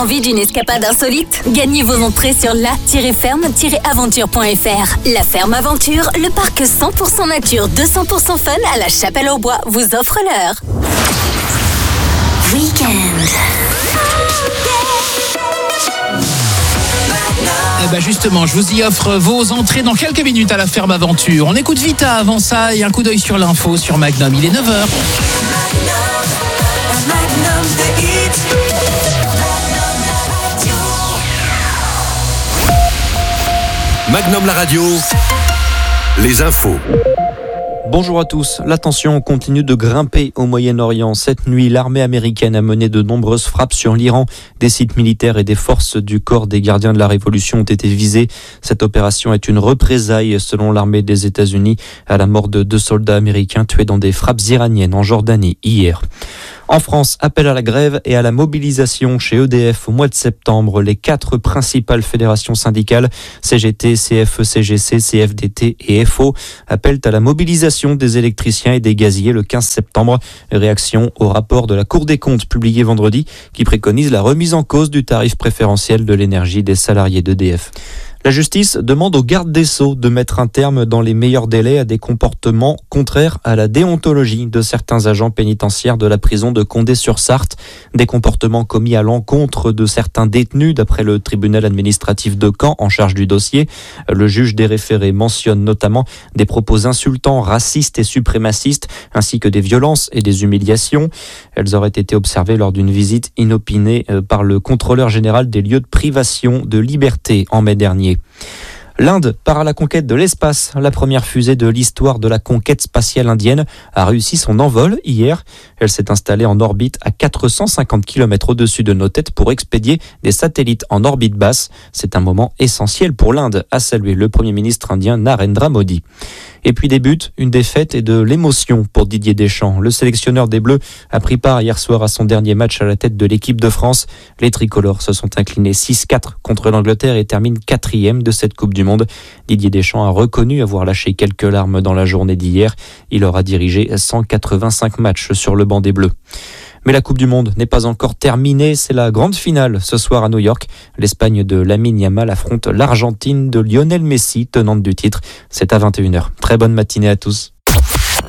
Envie d'une escapade insolite? Gagnez vos entrées sur la-ferme-aventure.fr. La Ferme Aventure, le parc 100% nature, 200% fun à la Chapelle-aux-Bois vous offre l'heure. Week-end. Eh ben justement, je vous y offre vos entrées dans quelques minutes à la Ferme Aventure. On écoute Vita avant ça et un coup d'œil sur l'info sur Magnum. Il est 9h. Magnum la radio, les infos. Bonjour à tous. La tension continue de grimper au Moyen-Orient. Cette nuit, l'armée américaine a mené de nombreuses frappes sur l'Iran. Des sites militaires et des forces du corps des gardiens de la Révolution ont été visés. Cette opération est une représaille, selon l'armée des États-Unis, à la mort de 2 soldats américains tués dans des frappes iraniennes en Jordanie hier. En France, appel à la grève et à la mobilisation chez EDF au mois de septembre. Les 4 principales fédérations syndicales, CGT, CFE, CGC, CFDT et FO, appellent à la mobilisation des électriciens et des gaziers le 15 septembre. Réaction au rapport de la Cour des comptes publié vendredi qui préconise la remise en cause du tarif préférentiel de l'énergie des salariés d'EDF. La justice demande au garde des Sceaux de mettre un terme dans les meilleurs délais à des comportements contraires à la déontologie de certains agents pénitentiaires de la prison de Condé-sur-Sarthe. Des comportements commis à l'encontre de certains détenus, d'après le tribunal administratif de Caen en charge du dossier. Le juge des référés mentionne notamment des propos insultants, racistes et suprémacistes, ainsi que des violences et des humiliations. Elles auraient été observées lors d'une visite inopinée par le contrôleur général des lieux de privation de liberté en mai dernier. L'Inde part à la conquête de l'espace. La première fusée de l'histoire de la conquête spatiale indienne a réussi son envol hier. Elle s'est installée en orbite à 450 km au-dessus de nos têtes pour expédier des satellites en orbite basse. C'est un moment essentiel pour l'Inde, a salué le Premier ministre indien Narendra Modi. Et puis des buts, une défaite et de l'émotion pour Didier Deschamps. Le sélectionneur des Bleus a pris part hier soir à son dernier match à la tête de l'équipe de France. Les tricolores se sont inclinés 6-4 contre l'Angleterre et terminent 4e de cette Coupe du Monde. Didier Deschamps a reconnu avoir lâché quelques larmes dans la journée d'hier. Il aura dirigé 185 matchs sur le banc des Bleus. Mais la Coupe du Monde n'est pas encore terminée. C'est la grande finale ce soir à New York. L'Espagne de Lamine Yamal affronte l'Argentine de Lionel Messi, tenante du titre. C'est à 21h. Très bonne matinée à tous.